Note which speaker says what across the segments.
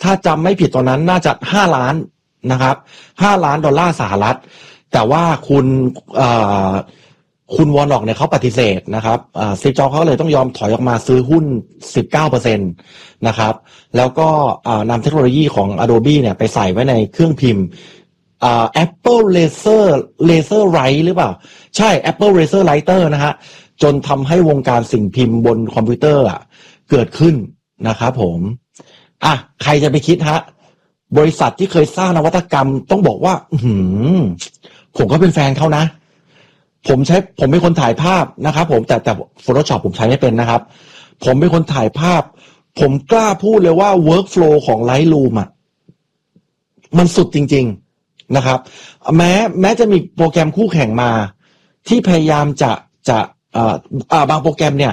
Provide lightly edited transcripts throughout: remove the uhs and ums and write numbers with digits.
Speaker 1: ถ้าจำไม่ผิดตอนนั้นน่าจะ5 ล้านนะครับ$5 ล้านสหรัฐแต่ว่าคุณวอร์นอกเนี่ยเขาปฏิเสธนะครับสตีฟ จ็อบส์เขาเลยต้องยอมถอยออกมาซื้อหุ้น 19% นะครับแล้วก็นำเทคโนโลยีของ Adobe เนี่ยไปใส่ไว้ในเครื่องพิมพ์Apple Laser Write หรือเปล่าใช่ Apple Laser Writer นะฮะจนทำให้วงการสิ่งพิมพ์บนคอมพิวเตอร์เกิดขึ้นนะครับผมใครจะไปคิดฮะบริษัทที่เคยสร้างนวัตกรรมต้องบอกว่าผมก็เป็นแฟนเขานะผมเป็นคนถ่ายภาพนะครับผมแต่ Photoshop ผมใช้ไม่เป็นนะครับผมเป็นคนถ่ายภาพผมกล้าพูดเลยว่า workflow ของ Lightroom มันสุดจริงๆนะครับแม้จะมีโปรแกรมคู่แข่งมาที่พยายามจะบางโปรแกรมเนี่ย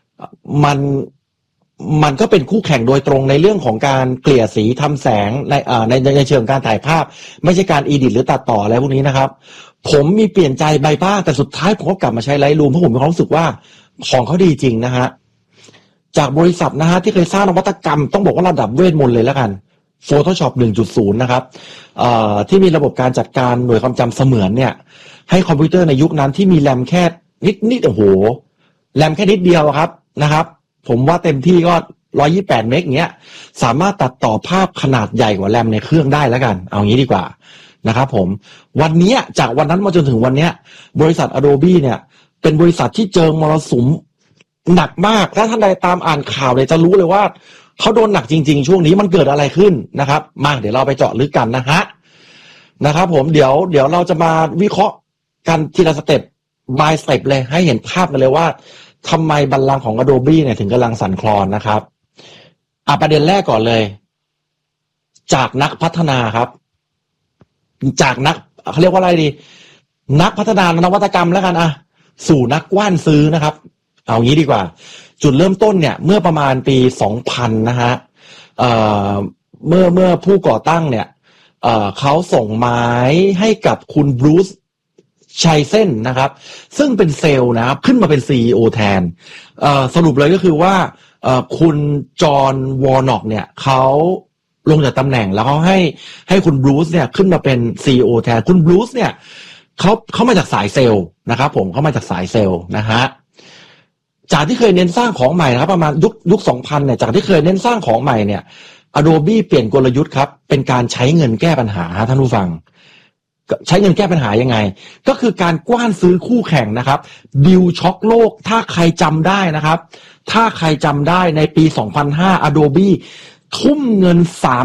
Speaker 1: มันก็เป็นคู่แข่งโดยตรงในเรื่องของการเกลี่ยสีทำแสงในเชิงการถ่ายภาพไม่ใช่การอีดิทหรือตัดต่ออะไรพวกนี้นะครับผมมีเปลี่ยนใจใบบ้างแต่สุดท้ายผมก็กลับมาใช้ Lightroom เพราะผมมีความรู้สึกว่าของเขาดีจริงนะฮะจากบริษัทนะฮะที่เคยสร้างนวัตกรรมต้องบอกว่าระดับเวทมนต์เลยแล้วกัน Photoshop 1.0 นะครับที่มีระบบการจัดการหน่วยความจำเสมือนเนี่ยให้คอมพิวเตอร์ในยุคนั้นที่มีแรมแค่นิดโอ้โหแรมแค่นิดเดียวครับนะครับผมว่าเต็มที่ก็128 เมกเงี้ยสามารถตัดต่อภาพขนาดใหญ่กว่าแรมในเครื่องได้แล้วกันเอางี้ดีกว่านะครับผมวันนี้จากวันนั้นมาจนถึงวันนี้บริษัท Adobe เนี่ยเป็นบริษัทที่เจอมรสุมหนักมากถ้าท่านใดตามอ่านข่าวเลยจะรู้เลยว่าเขาโดนหนักจริงๆช่วงนี้มันเกิดอะไรขึ้นนะครับมาเดี๋ยวเราไปเจาะลึกกันนะครับผมเดี๋ยวเราจะมาวิเคราะห์กันทีละสเต็ป by step เลยให้เห็นภาพกันเลยว่าทำไมบัลลังก์ของ Adobe เนี่ยถึงกำลังสั่นคลอนนะครับประเด็นแรกก่อนเลยจากนักพัฒนาครับจากนักเขาเรียกว่าอะไรดีนักพัฒนานวัตกรรมแล้วกันสู่นักกว้านซื้อนะครับเอางี้ดีกว่าจุดเริ่มต้นเนี่ยเมื่อประมาณปี 2000 นะฮะเมื่อผู้ก่อตั้งเนี่ยเขาส่งไม้ให้กับคุณบรูซชัยเส้นนะครับซึ่งเป็นเซลล์นะครับขึ้นมาเป็น CEO แทนสรุปเลยก็คือว่าคุณจอห์นวอร์น็อกเนี่ยเขาลงจากตำแหน่งแล้วเขาให้คุณบรูซเนี่ยขึ้นมาเป็น CEO แทนคุณบรูซเนี่ยเขามาจากสายเซลล์นะครับผมเขามาจากสายเซลล์นะฮะจากที่เคยเน้นสร้างของใหม่นะครับประมาณยุค 2000 เนี่ยจากที่เคยเน้นสร้างของใหม่เนี่ย Adobe เปลี่ยนกลยุทธ์ครับเป็นการใช้เงินแก้ปัญหาท่านผู้ฟังใช้เงินแก้ปัญหายังไงก็คือการกว้านซื้อคู่แข่งนะครับดิวช็อกโลกถ้าใครจำได้นะครับถ้าใครจำได้ในปี 2005 Adobe ทุ่มเงิน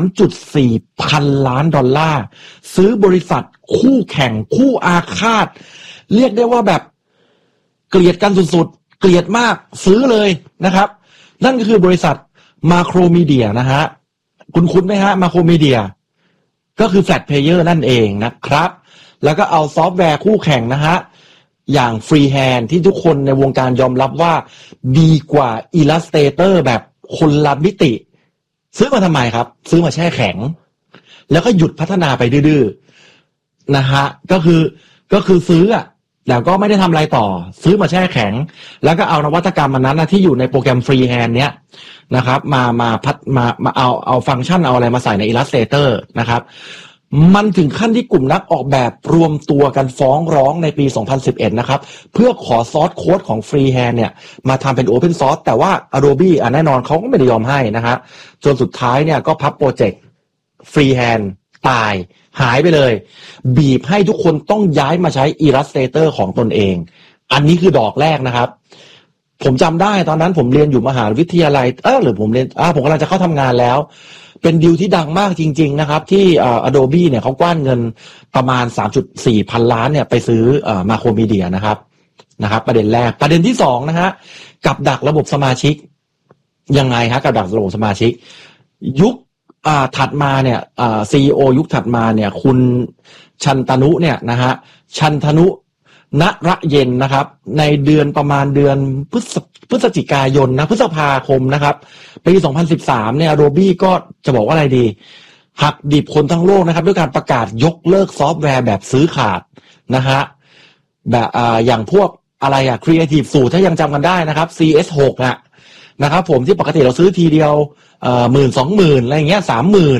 Speaker 1: 3.4 พันล้านดอลลาร์ซื้อบริษัทคู่แข่งคู่อาฆาตเรียกได้ว่าแบบเกลียดกันสุดๆเกลียดมากซื้อเลยนะครับนั่นก็คือบริษัทมาโครมีเดียนะฮะคุ้นไหมฮะมาโครมีเดียก็คือ Flash Player นั่นเองนะครับแล้วก็เอาซอฟต์แวร์คู่แข่งนะฮะอย่าง Freehand ที่ทุกคนในวงการยอมรับว่าดีกว่า Illustrator แบบคนละมิติซื้อมาทำไมครับซื้อมาแช่แข็งแล้วก็หยุดพัฒนาไปดื้อๆนะฮะก็คือซื้อแล้วก็ไม่ได้ทำอะไรต่อซื้อมาแช่แข็งแล้วก็เอานวัตกรรมมันนั้นที่อยู่ในโปรแกรม Freehand เนี้ยนะครับมาเอาฟังก์ชันเอาอะไรมาใส่ใน Illustrator นะครับมันถึงขั้นที่กลุ่มนักออกแบบรวมตัวกันฟ้องร้องในปี 2011 นะครับเพื่อขอซอสโค้ดของ Freehand เนี่ยมาทำเป็น Open Source แต่ว่า Adobe แน่นอนเขาก็ไม่ได้ยอมให้นะฮะจนสุดท้ายเนี่ยก็พับโปรเจกต์ Freehand ตายหายไปเลยบีบให้ทุกคนต้องย้ายมาใช้ Illustrator ของตนเองอันนี้คือดอกแรกนะครับผมจำได้ตอนนั้นผมเรียนอยู่มหาวิทยาลัยหรือผมกำลังจะเข้าทำงานแล้วเป็นดีลที่ดังมากจริงๆนะครับที่Adobe เนี่ยเขากว้านเงินประมาณ 3.4 พันล้านเนี่ยไปซื้อมาโครมีเดียนะครับประเด็นแรกประเด็นที่2นะฮะกับดักระบบสมาชิกยังไงฮะกับดักระบบสมาชิกยุคถัดมาเนี่ยCEO ยุคถัดมาเนี่ยคุณชันตนุเนี่ยนะฮะชันทนุณระเย็นนะครับในเดือนประมาณเดือนพฤศจิกายนพฤษภาคมนะครับปี 2013 เนี่ย Adobe ก็จะบอกว่าอะไรดีหักดิบคนทั้งโลกนะครับด้วยการประกาศยกเลิกซอฟต์แวร์แบบซื้อขาดนะฮะแบบอย่างพวกอะไรCreative Suiteถ้ายังจำกันได้นะครับ CS6 นะครับผมที่ปกติเราซื้อทีเดียว10,000-20,000อะไรอย่างเงี้ย 30,000